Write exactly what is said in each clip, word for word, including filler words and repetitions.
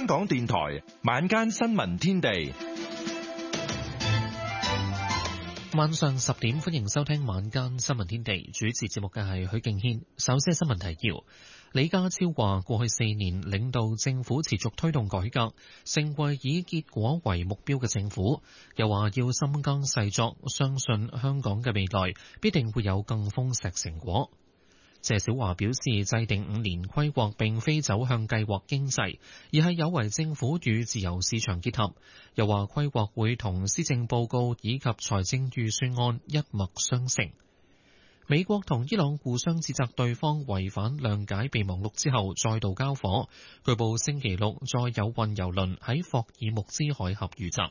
港電台晚間新聞天地， 晚上十點歡迎收聽晚間新聞天地。主持節目嘅係許敬軒。首先新聞提要：李家超話，過去四年領導政府持續推動改革，成為以結果為目標嘅政府。又話要深耕細作，相信香港嘅未來必定會有更豐碩成果。謝小華表示，制定五年規劃並非走向計劃經濟，而係有為政府與自由市場結合。又話規劃會同施政報告以及財政預算案一脈相承。美國同伊朗互相指責對方違反諒解備忘錄之後再度交火，據報星期六再有運油輪喺霍爾木茲海峽遇襲。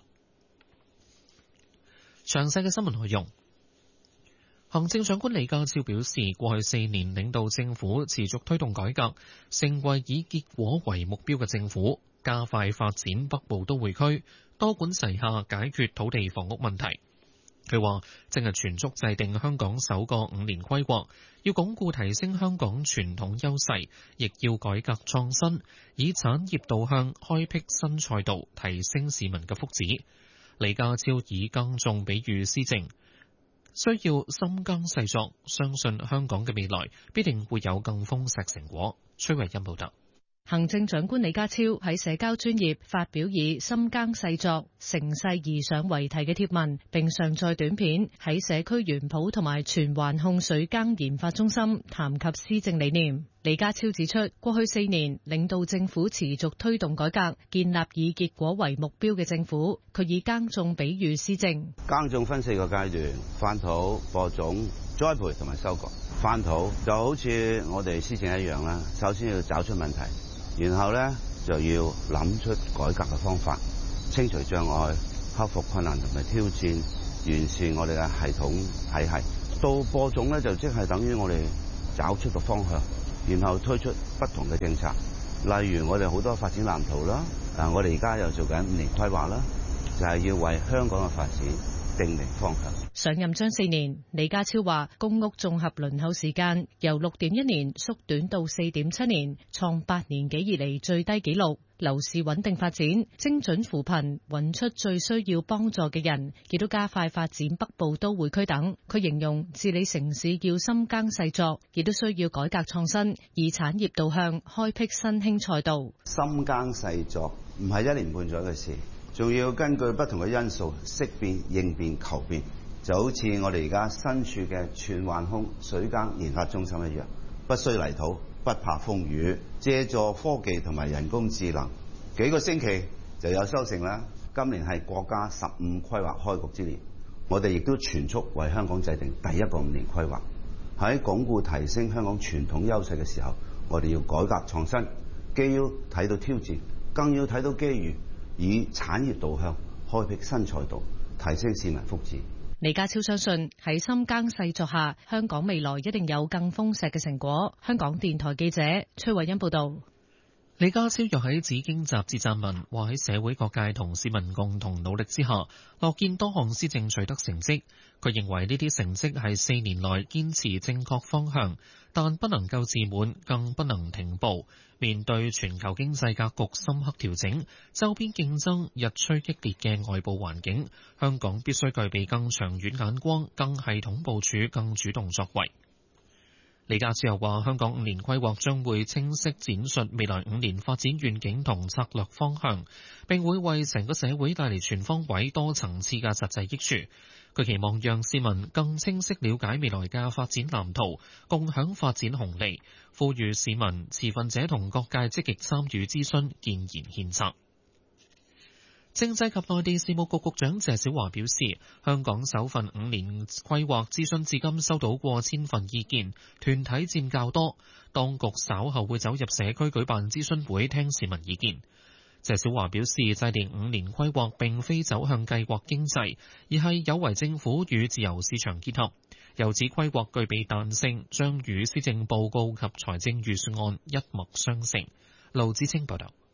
詳細嘅新聞內容。行政長官李家超表示，過去四年領導政府持續推動改革，成為以結果為目標嘅政府，加快發展北部都會區，多管齊下解決土地房屋問題。佢話正係全速制定香港首個五年規劃，要鞏固提升香港傳統優勢，亦要改革創新，以產業導向開闢新賽道，提升市民嘅福祉。李家超以耕種比喻施政，需要深耕細作，相信香港嘅未來必定會有更豐碩成果。崔慧欣報道。 行政長官李家超喺社交專頁發表以深耕細作、乘勢而上為題嘅貼文，並上載短片喺社區園圃同埋荃灣控水耕研發中心談及施政理念。李家超指出，過去四年領導政府持續推動改革，建立以結果為目標嘅政府。佢以耕種比喻施政， 耕種分四個階段：翻土、播種、栽培同埋收割。翻土就好似我哋施政一樣啦，首先要找出問題。然後咧就要諗出改革嘅方法，清除障礙，克服困難同埋挑戰，完善我哋嘅系統體系。到播種咧就即係等於我哋找出個方向，然後推出不同嘅政策。例如我哋好多發展藍圖啦，啊我哋而家又做緊五年規劃啦，就係要為香港嘅發展定明方向。 上任將四年，李家超話公屋綜合輪候時間由六點一年縮短到四點七年，創八年幾以嚟最低紀錄。樓市穩定發展，精準扶貧，揾出最需要幫助嘅人，亦都加快發展北部都會區等。佢形容治理城市要深耕細作，亦都需要改革創新，以產業導向開闢新興賽道。 深耕細作唔係一年半載嘅事，仲要根據不同嘅因素識變、應變、求變。就好似我哋而家身處嘅荃灣控水耕研發中心一樣，不需泥土，不怕風雨，借助科技同埋人工智能，幾個星期就有收成啦。今年係國家十五規劃開局之年，我哋亦都全速為香港制定第一個五年規劃。喺鞏固提升香港傳統優勢嘅時候，我哋要改革創新，既要睇到挑戰，更要睇到機遇，以產業導向開闢新賽道，提升市民福祉。 李家超相信喺深耕細作下，香港未來一定有更豐碩嘅成果。香港電台記者崔慧欣報道。 李家超又喺《紫荊》雜誌撰文，話喺社會各界同市民共同努力之下，樂見多項施政取得成績。佢認為呢啲成績係四年來堅持正確方向，但不能夠自滿，更不能停步。面對全球經濟格局深刻調整，周邊競爭日趨激烈嘅外部環境，香港必須具備更長遠眼光、更系統部署、更主動作為。李家超又話，香港五年規劃將會清晰展述未來五年發展願景同策略方向，並會為成個社會帶嚟全方位多層次嘅實際益處。佢期望讓市民更清晰了解未來嘅發展藍圖，共享發展紅利，呼籲市民、持份者同各界積極參與諮詢，建言獻策。政制及內地事務局局長謝小華表示，香港首份五年規劃諮詢至今收到過千份意見，團體佔較多，當局稍後會走入社區舉辦諮詢會，聽市民意見。謝小華表示，制定五年規劃並非走向計劃經濟，而係有為政府與自由市場結合。由此規劃具備彈性，將與施政報告及財政預算案一脈相承。盧志清報道。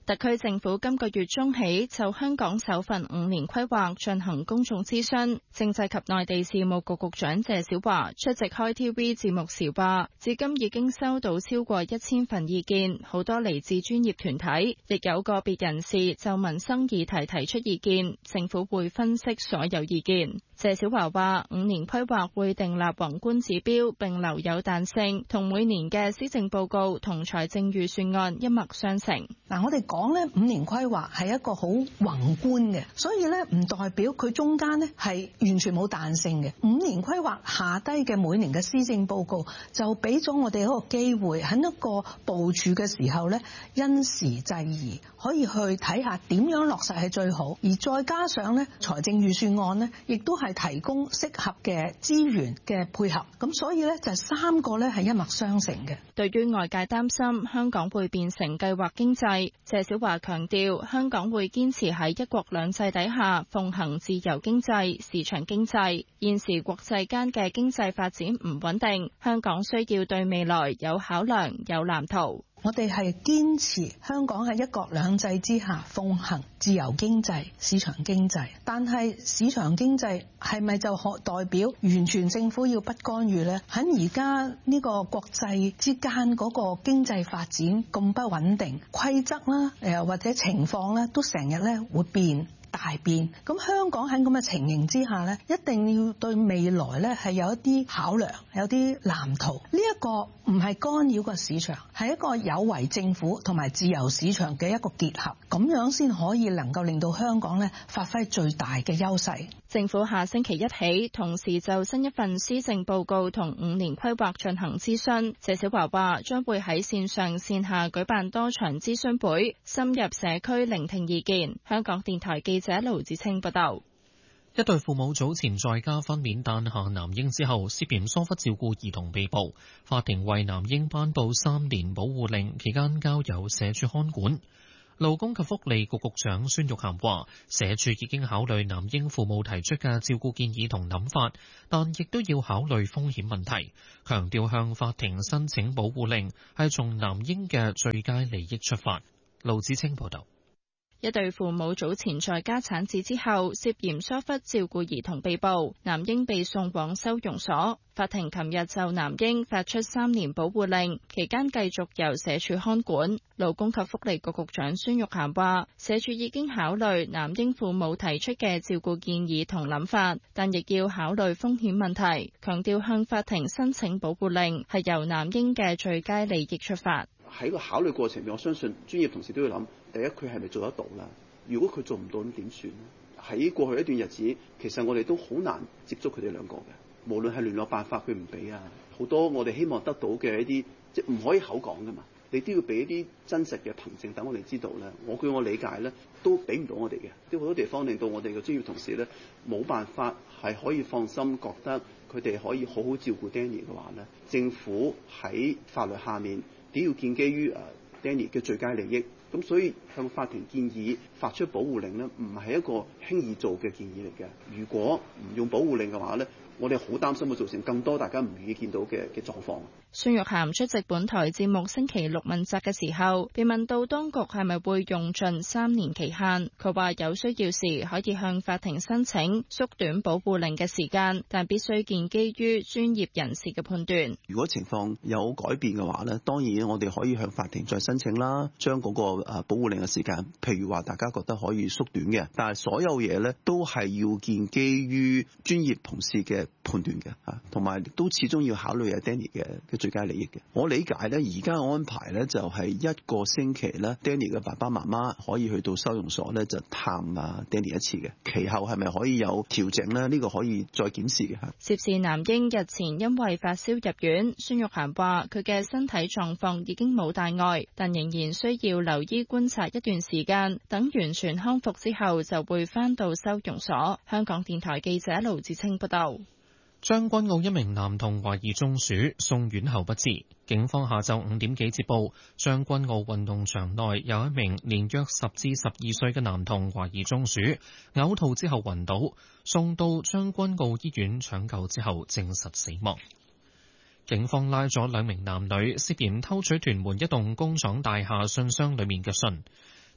特區政府今個月中起就香港首份五年規劃進行公眾諮詢，政制及內地事務局局長謝小華出席開 T V 節目時話，至今已經收到超過一千份意見，好多嚟自專業團體，亦有個別人士就民生議題提出意見，政府會分析所有意見。謝小華話，五年規劃會訂立宏觀指標，並留有彈性，同每年嘅施政報告同財政預算案一脈相承。 嗱，我哋講咧五年規劃係一個好宏觀嘅，所以咧唔代表佢中間咧係完全冇彈性嘅。五年規劃下低嘅每年嘅施政報告就俾咗我哋一個機會，喺一個部署嘅時候咧，因時制宜，可以去睇下點樣落實係最好，而再加上咧財政預算案咧，亦都係提供適合嘅資源嘅配合，咁所以咧就三個咧係一脈相承嘅。 對於外界擔心香港會變成計劃經濟，謝小華強調香港會堅持喺一國兩制底下奉行自由經濟、市場經濟。現時國際間嘅經濟發展唔穩定，香港需要對未來有考量、有藍圖。 我哋係堅持香港喺一國兩制之下奉行自由經濟、市場經濟，但係市場經濟係咪就可代表完全政府要不干預呢？喺而家呢個國際之間嗰個經濟發展咁不穩定，規則啦，誒或者情況咧，都成日咧會變。大變，咁香港喺咁嘅情形之下呢，一定要對未來呢係有一啲考量，有啲藍圖。呢一個唔係干擾個市場，係一個有為政府同埋自由市場嘅一個結合，咁樣先可以能夠令到香港呢發揮最大嘅優勢。 政府下星期一起，同時就新一份施政報告同五年規劃進行諮詢。謝小華話將會喺線上線下舉辦多場諮詢會，深入社區聆聽意見。香港電台記者盧子清報道。 一對父母早前在家分娩誕下男嬰之後，涉嫌疏忽照顧兒童被捕，法庭為男嬰頒布三年保護令，期間交由社署看管。勞工及福利局局長孫玉菡話，社署已經考慮男嬰父母提出嘅照顧建議同諗法，但亦都要考慮風險問題，強調向法庭申請保護令係從男嬰嘅最佳利益出發。盧子清報道。 一對父母早前在家產子之後，涉嫌疏忽照顧兒童被捕，男嬰被送往收容所。法庭琴日就男嬰發出三年保護令，期間繼續由社署看管。勞工及福利局局長孫玉菡話，社署已經考慮男嬰父母提出嘅照顧建議同諗法，但亦要考慮風險問題，強調向法庭申請保護令係由男嬰嘅最佳利益出發。 喺個考慮過程入邊，我相信專業同事都要諗，第一佢係咪做得到啦？如果佢做唔到，咁點算咧？喺過去一段日子，其實我哋都好難接觸佢哋兩個嘅，無論係聯絡辦法佢唔俾啊，好多我哋希望得到嘅一啲，即係唔可以口講噶嘛，你都要俾一啲真實嘅憑證等我哋知道咧。我據我理解咧，都俾唔到我哋嘅，啲好多地方令到我哋嘅專業同事咧冇辦法係可以放心覺得佢哋可以好好照顧 Danny 嘅話咧，政府喺法律下面都要建基於誒 Danny 嘅最佳利益，咁所以向法庭建議發出保護令呢，唔係一個輕易做嘅建議嚟嘅。如果唔用保護令嘅話呢，我哋好擔心會造成更多大家唔願意見到嘅嘅狀況。 孫玉菡出席本台節目星期六問責嘅時候，被問到當局係咪會用盡三年期限，佢話有需要時可以向法庭申請縮短保護令嘅時間，但必須建基於專業人士嘅判斷。 如果情況有改變嘅話呢，當然我哋可以向法庭再申請啦，將嗰個誒保護令嘅時間，譬如話大家覺得可以縮短嘅，但係所有嘢呢都係要建基於專業同事嘅判斷嘅嚇，同埋都始終要考慮阿 Danny 嘅最佳利益嘅。我理解咧，而家安排咧就係一個星期咧 ，Danny 嘅爸爸媽媽可以去到收容所咧就探啊 Danny 一次嘅。其後係咪可以有調整咧？呢、這個可以再檢視嘅嚇。 涉事男嬰日前因為發燒入院，孫玉菡話佢嘅身體狀況已經冇大礙，但仍然需要留醫觀察一段時間，等完全康復之後就會返到收容所。香港電台記者盧志清報道。 將軍澳一名男童懷疑中暑，送院後不治。警方下晝五點幾接報，將軍澳運動場內有一名年約十至十二歲嘅男童懷疑中暑，嘔吐之後暈倒，送到將軍澳醫院搶救之後證實死亡。警方拉咗兩名男女，涉嫌偷取屯門一棟工廠大廈信箱裏面嘅信。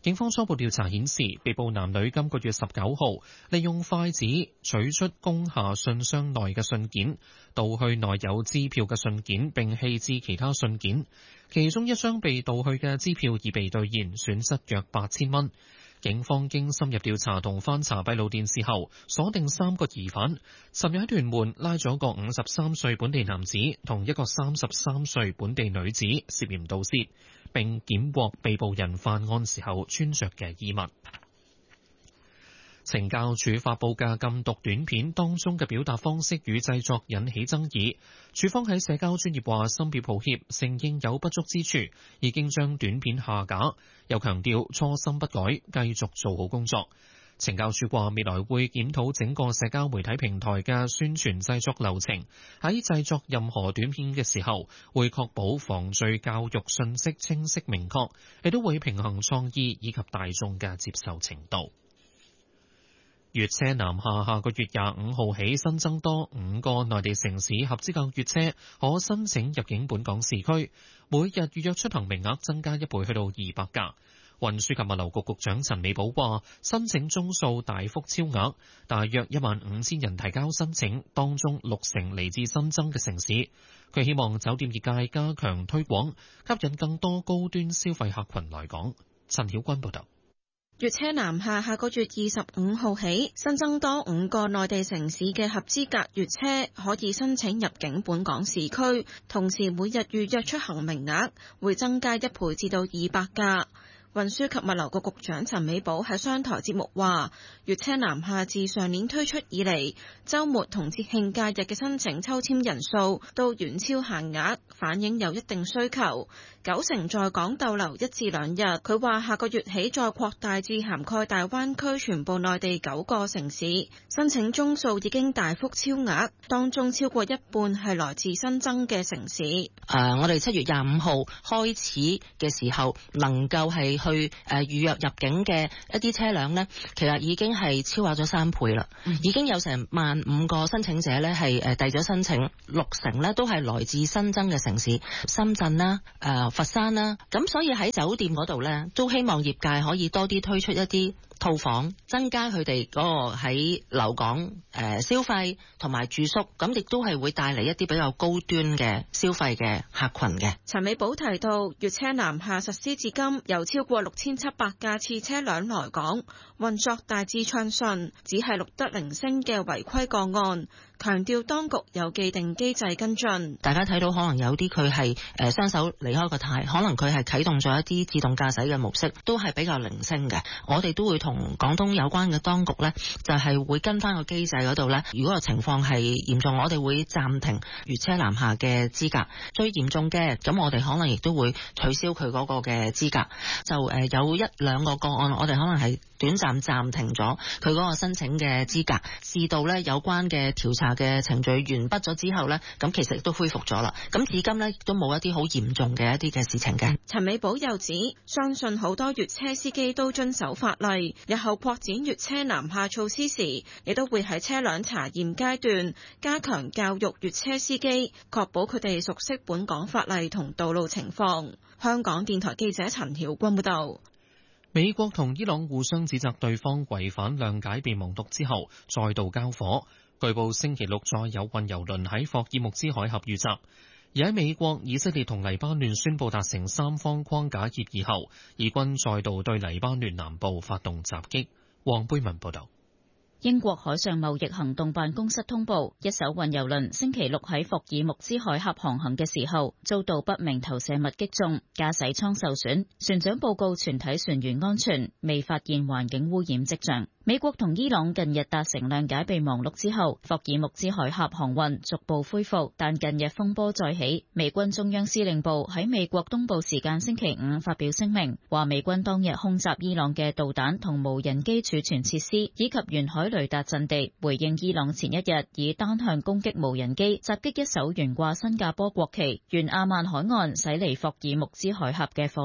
警方初步調查顯示，被捕男女今個月十九號利用筷子取出工廈信箱內嘅信件，盜去內有支票嘅信件並棄置其他信件。其中一張被盜去嘅支票已被兌現，損失約八千蚊。警方經深入調查同翻查閉路電視後，鎖定三個疑犯。尋日喺屯門拉咗個五十三歲本地男子同一個三十三歲本地女子涉嫌盜竊，並檢獲被捕人犯案時候穿着嘅衣物。懲教署發布嘅禁毒短片當中嘅表達方式與製作引起爭議，署方喺社交專頁話深表抱歉，承認有不足之處，已經將短片下架，又強調初心不改，繼續做好工作。懲教署話未來會檢討整個社交媒體平台嘅宣傳製作流程，喺製作任何短片嘅時候，會確保防罪教育信息清晰明確，亦都會平衡創意以及大眾嘅接受程度。粵車南下下個月廿五號起新增多五個內地城市合資格粵車可申請入境本港市區，每日預約出行名額增加一倍去到二百架。運輸及物流局局長陳美寶話，申請宗數大幅超額，大約一萬五千人提交申請，當中六成嚟自新增嘅城市。佢希望酒店業界加強推廣，吸引更多高端消費客群來港。陳曉君報道。 粵車南下下個月二十五號起新增多五個內地城市嘅合資格粵車可以申請入境本港市區，同時每日預約出行名額會增加一倍至到二百架。運輸及物流局局長陳美寶喺商台節目話，粵車南下自上年推出以嚟，週末同節慶假日嘅申請抽籤人數都遠超限額，反映有一定需求。九成在港逗留一至兩日。佢話下個月起再擴大至涵蓋大灣區全部內地九個城市，申請宗數已經大幅超額，當中超過一半係來自新增嘅城市。誒、 呃，我哋七月廿五號開始嘅時候，能夠係去誒預約入境嘅一啲車輛呢，其實已經係超額咗三倍啦，嗯、已經有成萬五個申請者呢係誒遞咗申請，六成呢都係來自新增嘅城市，深圳啦、誒、呃、佛山啦，咁所以喺酒店嗰度呢，都希望業界可以多啲推出一啲套房，增加佢哋嗰個喺留港誒消費同埋住宿，咁亦都係會帶嚟一啲比較高端嘅消費嘅客群嘅。 陳美寶提到，粵車南下實施至今有超過六千七百架次車輛來港，運作大致暢順，只係錄得零星嘅違規個案。強調當局有既定機制跟進。 大家睇到可能有啲佢係誒雙手離開個軚，可能佢係啟動咗一啲自動駕駛嘅模式，都係比較零星嘅。我哋都會同廣東有關嘅當局呢，就係、是、會跟翻個機制嗰度呢。如果個情況係嚴重，我哋會暫停粵車南下嘅資格。最嚴重嘅，咁我哋可能亦都會取消佢嗰個嘅資格。就誒有一兩個個案，我哋可能係短暫暫停咗佢嗰個申請嘅資格，至到呢有關嘅調查嘅程序完畢咗之後呢，咁其實亦都恢復咗啦。咁至今呢都冇一啲好嚴重嘅一啲嘅事情嘅。 陳美寶又指，相信好多粵車司機都遵守法例，日後擴展粵車南下措施時，亦都會喺車輛查驗階段加強教育粵車司機，確保佢哋熟悉本港法例同道路情況。香港電台記者陳曉君報道。 美國同伊朗互相指責對方違反諒解備忘錄之後，再度交火。據報星期六再有運油輪喺霍爾木茲海峽遇襲，而喺美國、以色列同黎巴嫩宣布達成三方框架協議後，以軍再度對黎巴嫩南部發動襲擊。黃貝文報道。 英國海上貿易行動辦公室通報，一艘運油輪星期六喺霍爾木茲海峽航行嘅時候，遭到不明投射物擊中，駕駛艙受損，船長報告全體船員安全，未發現環境污染跡象。美國同伊朗近日達成諒解備忘錄之後，霍爾木茲海峽航運逐步恢復，但近日風波再起。美軍中央司令部喺美國東部時間星期五發表聲明，話美軍當日空襲伊朗嘅導彈同無人機儲存設施以及沿海雷達陣地，回應伊朗前一日以單向攻擊無人機襲擊一艘懸掛新加坡國旗沿阿曼海岸駛離霍爾木茲海峽嘅貨輪。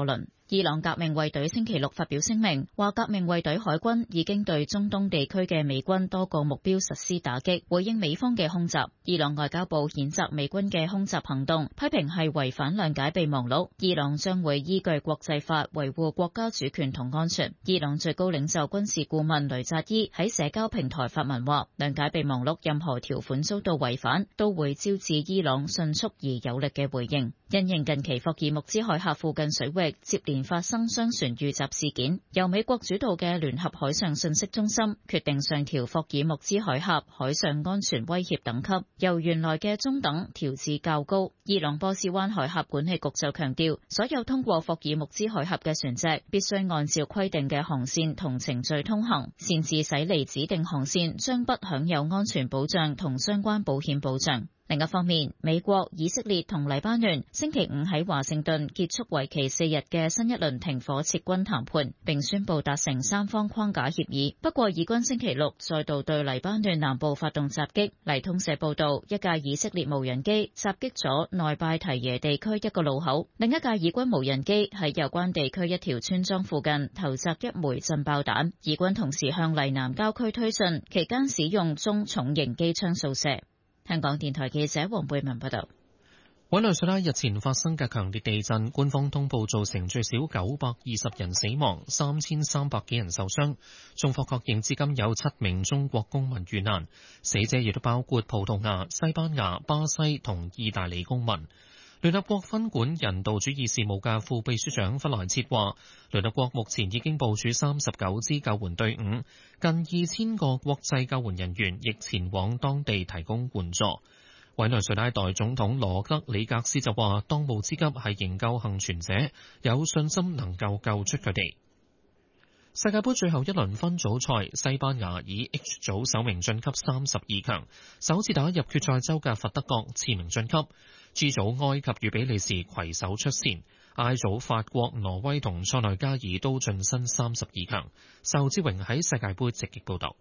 伊朗革命衛隊星期六發表聲明，話革命衛隊海軍已經對中東地區嘅美軍多個目標實施打擊，回應美方嘅空襲。伊朗外交部譴責美軍嘅空襲行動，批評係違反諒解備忘錄。伊朗將會依據國際法維護國家主權同安全。伊朗最高領袖軍事顧問雷扎伊喺社交平台發文話，諒解備忘錄任何條款遭到違反，都會招致伊朗迅速而有力嘅回應。因應近期霍爾木茲海峽附近水域接連發生商船遇襲事件，由美國主導嘅聯合海上信息中心決定上調霍爾木茲海峽海上安全威脅等級，由原來嘅中等調至較高。伊朗波斯灣海峽管理局就強調，所有通過霍爾木茲海峽嘅船隻必須按照規定嘅航線同程序通行，擅自駛離指定航線將不享有安全保障同相關保險保障。另一方面，美國、以色列同黎巴嫩星期五喺華盛頓結束為期四日嘅新一輪停火撤軍談判，並宣布達成三方框架協議。不過，以軍星期六再度對黎巴嫩南部發動襲擊。黎通社報道，一架以色列無人機襲擊咗內拜提耶地區一個路口，另一架以軍無人機喺有關地區一條村莊附近投擲一枚震爆彈。以軍同時向黎南郊區推進，期間使用中重型機槍掃射。香港電台記者黃貝文報道。 委內瑞拉日前發生嘅強烈地震，官方通報造成最少九百二十人死亡，三千三百幾人受傷。中方確認至今有七名中國公民遇難，死者亦都包括葡萄牙、西班牙、巴西同意大利公民。聯合國分管人道主義事務嘅副秘書長弗萊切話，聯合國目前已經部署三十九支救援隊伍，近二千個國際救援人員亦前往當地提供援助。委內瑞拉代總統羅德里格斯就話，當務之急係營救幸存者，有信心能夠救出佢哋。世界盃最後一輪分組賽，西班牙以 H 組首名晉級三十二強，首次打入決賽周嘅佛得角次名晉級。G 組埃及與比利時攜手出線，I 組法國、挪威同塞內加爾都晉身三十二強。仇志榮喺世界盃直擊報道。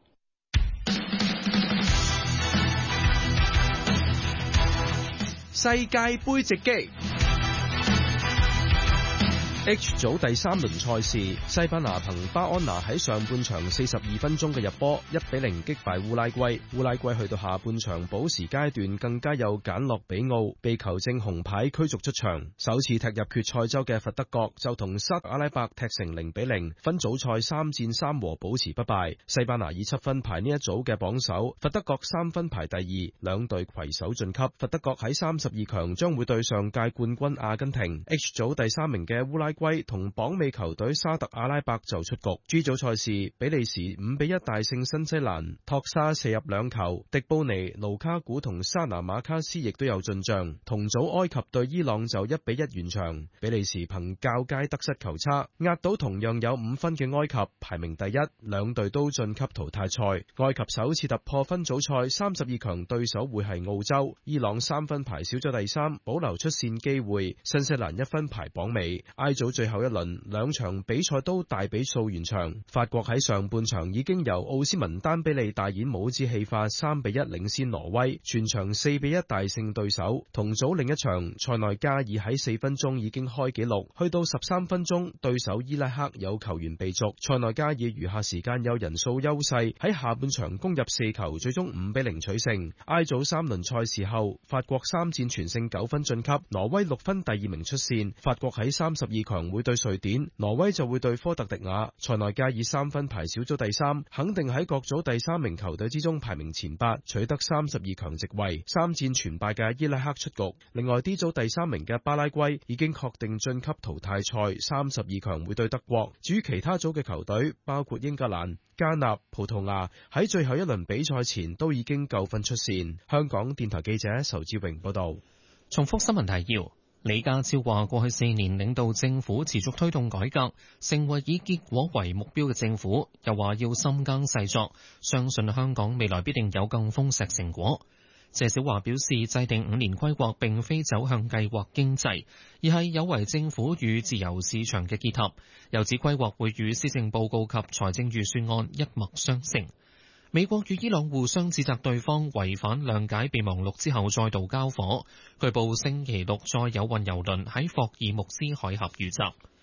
世界盃直擊。H 組第三輪賽事，西班牙憑巴安拿喺上半場四十二分鐘嘅入波，一比零擊敗烏拉圭。烏拉圭去到下半場補時階段，更加有簡諾比奧被球證紅牌驅逐出場。首次踢入決賽周嘅佛得角就同沙特阿拉伯踢成零比零，分組賽三戰三和保持不敗。西班牙以七分排呢一組嘅榜首，佛得角三分排第二，兩隊攜手晉級。佛得角喺三十二強將會對上屆冠軍阿根廷。H 組第三名嘅烏拉圭同榜尾球隊沙特阿拉伯就出局。G 組賽事，比利時五比一大勝新西蘭，托沙射入兩球，迪布尼、盧卡古同沙拿馬卡斯亦都有進賬。同組埃及對伊朗就一比一完場，比利時憑較佳得失球差壓倒同樣有五分嘅埃及，排名第一，兩隊都晉級淘汰賽。埃及首次突破分組賽三十二強對手會係澳洲，伊朗三分排小組第三，保留出線機會。新西蘭一分排榜尾。I 組最後一輪兩場比賽都大比數完場，法國喺上半場已經由奧斯文丹比利大演帽子戲法三比一領先挪威，全場四比一大勝對手。同組另一場塞內加爾喺四分鐘已經開紀錄，去到十三分鐘對手伊拉克有球員被逐，塞內加爾餘下時間有人數優勢，喺下半場攻入四球，最終五比零取勝。I 組三輪賽事後，法國三戰全勝九分晉級，挪威六分第二名出線。法國喺三十二強會對瑞典，挪威就會對科特迪瓦。塞內加爾三分排小組第三，肯定喺各組第三名球隊之中排名前八，取得三十二強席位。三戰全敗嘅伊拉克出局。另外 D 組第三名嘅巴拉圭已經確定晉級淘汰賽，三十二強會對德國。至於其他組嘅球隊，包括英格蘭、加納、葡萄牙，喺最後一輪比賽前都已經夠分出線。香港電台記者仇志榮報道。 重複新聞提要。李家超話：過去四年領導政府持續推動改革，成為以結果為目標嘅政府。又話要深耕細作，相信香港未來必定有更豐碩成果。謝小華表示，制定五年規劃並非走向計劃經濟，而係有為政府與自由市場嘅結合。又指規劃會與施政報告及財政預算案一脈相承。美國與伊朗互相指責對方違反諒解備忘錄之後再度交火，據報星期六再有運油輪喺霍爾木茲海峽遇襲。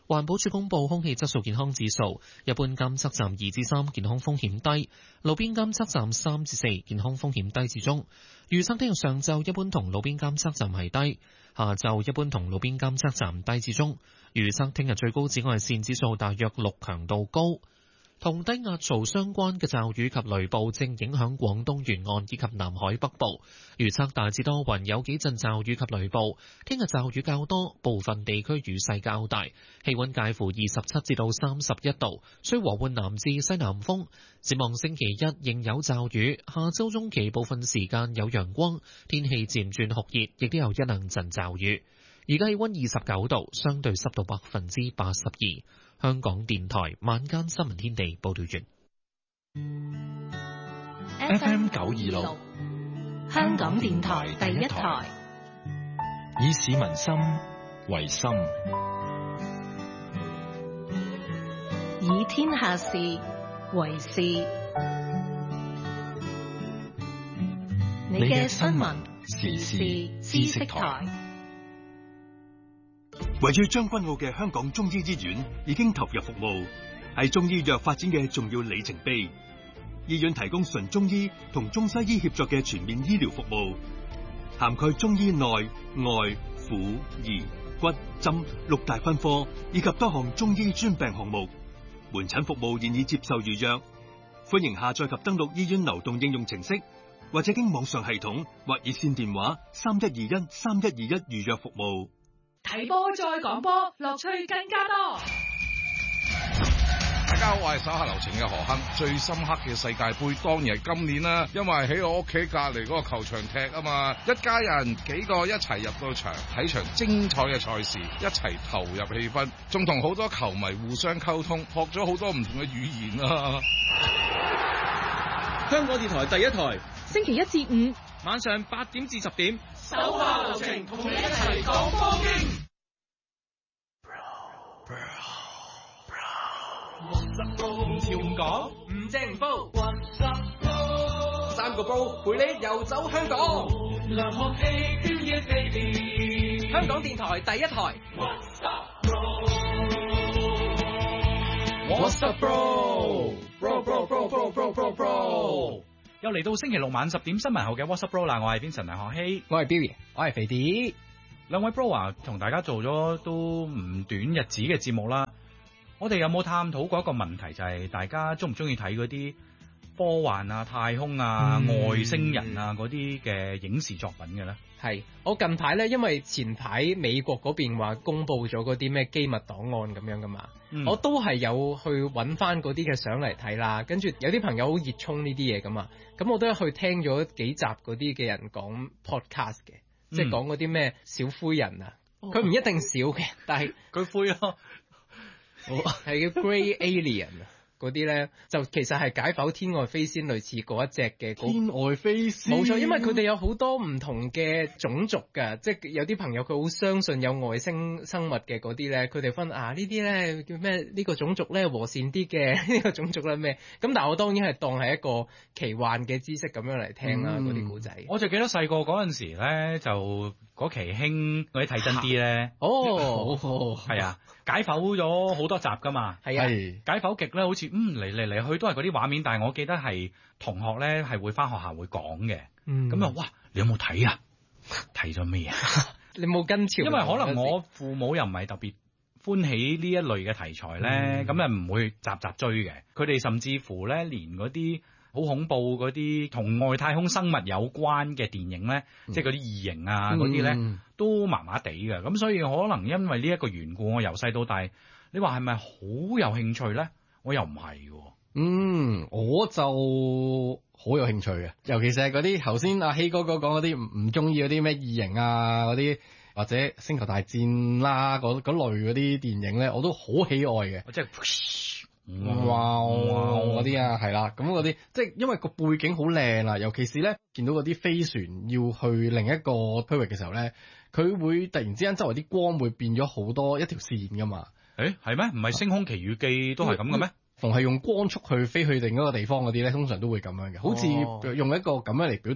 環保署公布空氣質素健康指數，一般監測站二至三，健康風險低；路邊監測站三至四，健康風險低至中。預測聽日上晝一般同路邊監測站係低，下晝一般同路邊監測站低至中。預測聽日最高紫外線指數大約六，強度高。同低壓槽相關嘅驟雨及雷暴正影響廣東沿岸以及南海北部，預測大致多雲，有幾陣驟雨及雷暴。聽日驟雨較多，部分地區雨勢較大，氣溫介乎二十七至到三十一度，吹和緩南至西南風。展望星期一仍有驟雨，下周中期部分時間有陽光，天氣漸轉酷熱，亦都有一兩陣驟雨。而家氣溫二十九度，相對濕度百分之八十二。香港電台晚間新聞天地報道完。 F M 九二六， 香港電台第一台， 以市民心為心， 以天下事為事。你嘅新聞時事知識台。 位於將軍澳嘅香港中醫醫院已經投入服務，係中醫藥發展嘅重要里程碑。醫院提供純中醫同中西醫協作嘅全面醫療服務，涵蓋中醫內外婦兒骨針六大分科，以及多項中醫專病項目。門診服務現已接受預約，歡迎下載及登錄醫院流動應用程式，或者經網上系統或熱線電話三一二一三一二一預約服務。 睇波再講波，樂趣更加多。 大家好，我係手下留情嘅何亨。最深刻嘅世界盃當然係今年啦，因為喺我屋企隔籬嗰個球場踢啊嘛，一家人幾個一齊入到場睇場精彩嘅賽事，一齊投入氣氛，仲同好多球迷互相溝通，學咗好多唔同嘅語言啊。 香港電台第一台， 星期一至五晚上八點至十點， 手下留情同你一齊講波經。 唔潮唔講，唔正唔煲，三個煲陪你遊走香港。香港電台第一台。 What's up, bro? Bro, bro, bro, bro, bro, bro, bro. 又嚟到星期六晚十點新聞後嘅 What's up, bro 啦！我係 Vincent 梁學希， 我係 Billy，我係肥啲。 兩位 bro 啊，同大家做咗都唔短日子嘅節目啦。我哋有冇探討過一個問題，就係、是、大家中唔中意睇嗰啲科幻啊、太空啊、嗯、外星人啊嗰啲嘅影視作品嘅咧？ 係，我近排咧，因為前排美國嗰邊話公佈咗嗰啲咩機密檔案咁樣噶嘛，嗯、我都係有去揾翻嗰啲嘅相嚟睇啦。跟住有啲朋友好熱衷呢啲嘢噶嘛，咁我都去聽咗幾集嗰啲嘅人講 podcast 嘅，嗯、即係講嗰啲咩小灰人啊，佢唔、哦、一定小嘅，但係佢灰咯。 係叫 Grey Alien 啊，嗰啲咧就其實係解剖天外飛仙類似嗰一隻嘅天外飛仙， 冇錯，因為佢哋有好多唔同嘅種族㗎，即係有啲朋友佢好相信有外星生物嘅嗰啲咧，佢哋分啊呢啲咧叫咩？呢個種族咧和善啲嘅，呢個種族咧咩？咁但係我當然係當係一個奇幻嘅知識咁樣嚟聽啦，嗰啲古仔。 我就記得細個嗰陣時咧，就嗰期興嗰啲睇真啲咧， 哦， 係啊。解剖咗好多集噶嘛， 係啊， 解剖極咧，好似嗯嚟嚟嚟去都係嗰啲畫面，但係我記得係同學咧係會翻學校會講嘅，咁、嗯、啊，哇，你有冇睇啊？睇咗咩啊？ 你冇跟潮？ 因為可能我父母又唔係特別歡喜呢一類嘅題材咧，咁啊唔會集集追嘅。佢哋甚至乎咧連嗰啲好恐怖嗰啲同外太空生物有關嘅電影咧，嗯、即係嗰啲異形啊嗰啲咧，嗯、都麻麻地嘅。咁所以可能因為呢一個緣故，我由細到大，你話係咪好有興趣咧？我又唔係嘅。 嗯，我就好有興趣嘅，尤其是係嗰啲頭先阿希哥哥講嗰啲唔唔中意嗰啲咩異形啊嗰啲，或者星球大戰啦嗰嗰類嗰啲電影咧，我都好喜愛嘅。 即係。 哇！嗰啲啊，係啦，咁嗰啲即係因為個背景好靚啦，尤其是咧見到嗰啲飛船要去另一個區域嘅時候咧，佢會突然之間周圍啲光會變咗好多一條線噶嘛。 誒係咩？唔係《星空奇遇記》都係咁嘅咩？ 逢係用光速去飛去另一個地方嗰啲咧，通常都會咁樣嘅，好似用一個咁樣嚟表達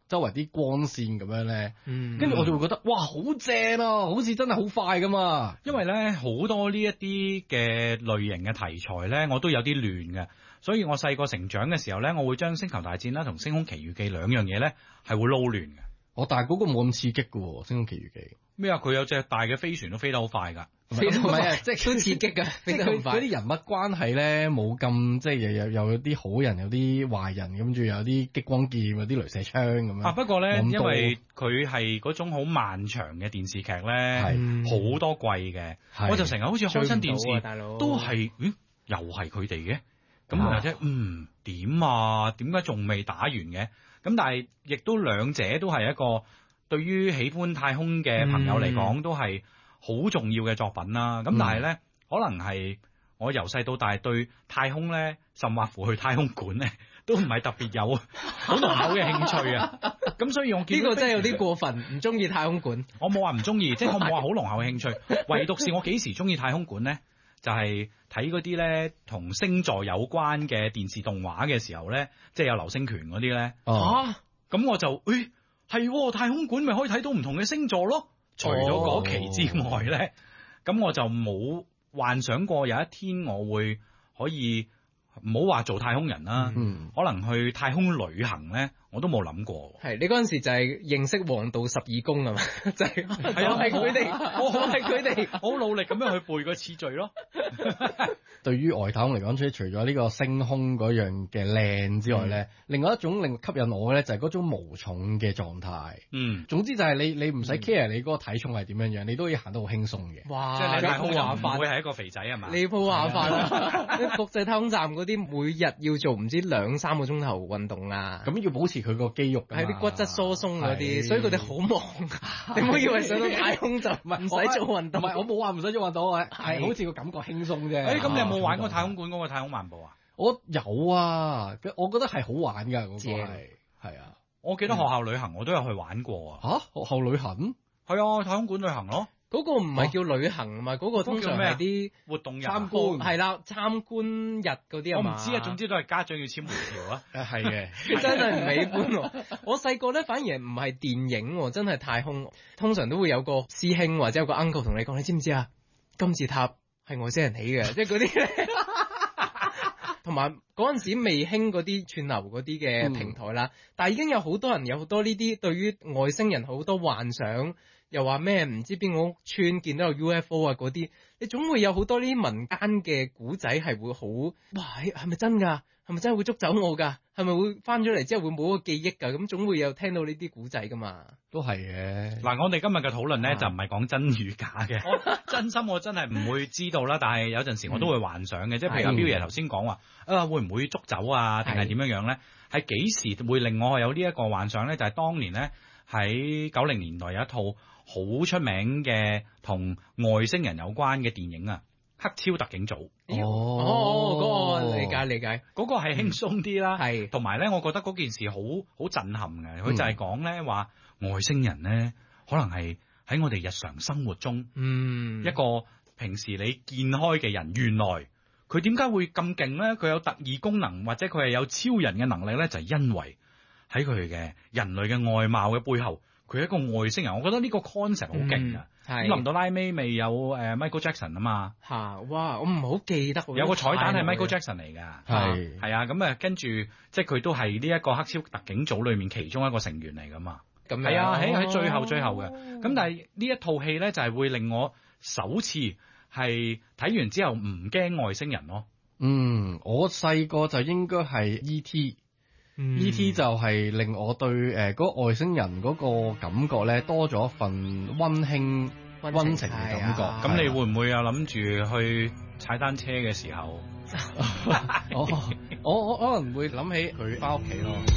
周圍啲光線咁樣咧， 嗯， 跟住我就會覺得哇好正啊，好似真係好快噶嘛。 因為咧好多呢一啲嘅類型嘅題材咧，我都有啲亂嘅，所以我細個成長嘅時候咧，我會將星球大戰啦同星空奇遇記兩樣嘢咧係會撈亂嘅。 我、哦、但係嗰個冇咁刺激嘅喎，星空奇遇記咩啊？佢有隻大嘅飛船都飛得好快㗎。 唔係啊，即係都刺激㗎，即係佢嗰啲人物關係咧冇咁，即係又有有有啲好人，有啲壞人，跟住有啲激光劍，有啲雷射槍咁樣。 啊，不過咧，因為佢係嗰種好漫長嘅電視劇咧，好多季嘅，我就成日好似開新電視，大佬都係，咦，又係佢哋嘅，咁或者嗯點啊？點解仲未打完嘅？咁但係亦都兩者都係一個對於喜歡太空嘅朋友嚟講，嗯、都係好重要嘅作品啦。咁、嗯、但係咧，可能係我由細到大對太空咧，甚或乎去太空館咧，都唔係特別有好濃厚嘅興趣啊。咁所以我見呢個真係有啲過分，唔中意太空館。 我冇話唔中意，即係我冇話好濃厚嘅興趣。唯獨是我幾時中意太空館咧，就係睇嗰啲咧同星座有關嘅電視動畫嘅時候咧，即係有流星拳嗰啲咧。嚇、哦！咁、啊、我就誒係、哎、太空館咪可以睇到唔同嘅星座咯。除咗嗰期之外咧，咁、哦、我就冇幻想過有一天我會可以唔好話做太空人啦、嗯，可能去太空旅行咧，我都冇諗過。 係你嗰陣時就係認識黃道十二宮啊嘛，就係係啊，係佢哋，我係佢哋， 好努力咁樣去背個次序咯。 對於外太空嚟講，除除咗呢個星空嗰樣嘅靚之外咧、嗯，另外一種令吸引我嘅咧就係嗰種無重嘅狀態。 嗯， 總之就係你你唔使 care 你嗰個體重係點樣樣，你都可以行得好輕鬆嘅。 哇！ 即係你太空就唔會係一個肥仔係嘛？ 你鋪下飯啦！國際太空站嗰啲每日要做唔知兩三個鐘頭運動啊， 咁要保持佢個肌肉， 係啲骨質疏鬆嗰啲，所以佢哋好忙。你唔好以為上到太空就唔使做運動。 唔係我冇話唔使做運動，係好似個感覺輕鬆啫。 誒，咁你有冇玩過太空館嗰個太空漫步啊？ 我有啊，我覺得係好玩㗎，嗰、嗰個係係啊。 我記得學校旅行我都有去玩過啊。 嚇，學校旅行？ 係啊，太空館旅行咯。 嗰、嗰個唔係叫旅行啊嘛，嗰、嗰個通常係啲活動日參觀，係啦，參觀日嗰啲啊嘛。 我唔知啊，總之都係家長要簽回條啊。 誒係嘅， 真係唔美觀喎。我細個咧反而唔係電影，真係太空。通常都會有個師兄或者有個 uncle 同你講，你知唔知啊？金字塔係外星人起嘅，即係嗰啲咧。同埋嗰陣時未興嗰啲串流嗰啲嘅平台啦、嗯，但係已經有好多人有好多呢啲對於外星人好多幻想，又話咩唔知邊個屋村見到有 U F O 啊嗰啲，你總會有好多呢啲民間嘅古仔係會好，哇係咪真㗎？係咪真係會捉走我㗎？係咪會翻咗嚟之後會冇個記憶㗎？咁總會有聽到呢啲古仔㗎嘛？ 都係嘅。 嗱，我哋今日嘅討論咧就唔係講真與假嘅。我真心我真係唔會知道啦，但係有陣時我都會幻想嘅，即、嗯、係譬如阿彪爺頭先講話啊，會唔會捉走啊？定係點樣樣咧？係幾時會令我有呢一個幻想咧？就係、是、當年咧喺九零年代有一套好出名嘅同外星人有關嘅電影啊。黑超特警組哦，哦，嗰、那個理解理解， 嗰、那個係輕鬆啲啦， 係、 嗯，同埋咧，我覺得嗰件事好好震撼嘅，佢就係講咧話外星人咧，可能係喺我哋日常生活中，嗯，一個平時你見開嘅人，原來佢點解會咁勁咧？佢有特異功能或者佢係有超人嘅能力咧，就係、是、因為喺佢嘅人類嘅外貌嘅背後，佢係一個外星人。我覺得呢個 concept 好勁啊！咁臨到拉尾未有誒 Michael Jackson 啊嘛嚇，哇！我唔好記得有個彩蛋係 Michael Jackson 嚟㗎，係係啊，咁啊跟住即係佢都係呢一個黑超特警組裏面其中一個成員嚟㗎嘛，係啊喺喺最後最後嘅，咁但係呢一套戲咧就係會令我首次係睇完之後唔驚外星人咯。 嗯，我細個就應該係 E T。嗯、E T 就係令我對誒嗰、呃那個外星人嗰個感覺咧多咗一份溫馨溫情嘅感覺。 咁、啊、你會唔會啊諗住去踩單車嘅時候？ 我我我可能會諗起佢返屋企咯。